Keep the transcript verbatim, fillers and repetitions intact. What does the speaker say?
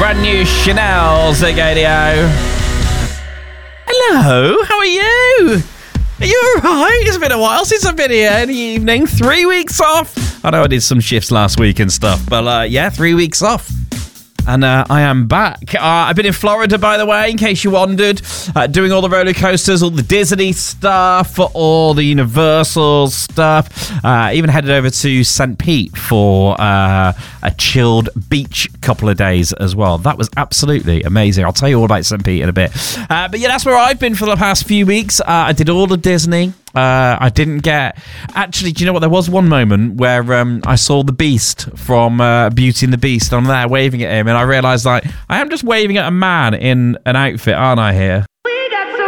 brand new Chanel Zigadio. Hello, how are you? Are you alright? It's been a while since I've been here in the evening. Three weeks off. I know I did some shifts last week and stuff, but uh, yeah, three weeks off. And uh, I am back. Uh, I've been in Florida, by the way, in case you wondered, uh, doing all the roller coasters, all the Disney stuff, all the Universal stuff. Uh, even headed over to Saint Pete for uh, a chilled beach couple of days as well. That was absolutely amazing. I'll tell you all about Saint Pete in a bit. Uh, but yeah, that's where I've been for the past few weeks. Uh, I did all the Disney. Uh, I didn't get... Actually, do you know what? There was one moment where um, I saw the Beast from uh, Beauty and the Beast. I'm there waving at him, and I realised, like, I am just waving at a man in an outfit, aren't I, here?